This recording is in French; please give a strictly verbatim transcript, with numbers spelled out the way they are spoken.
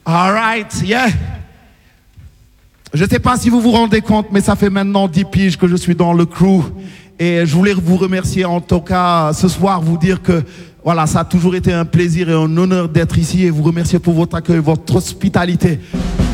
All right, yeah. Je ne sais pas si vous vous rendez compte, mais ça fait maintenant dix piges que je suis dans le crew. Et je voulais vous remercier en tout cas ce soir, vous dire que voilà, ça a toujours été un plaisir et un honneur d'être ici et vous remercier pour votre accueil, votre hospitalité.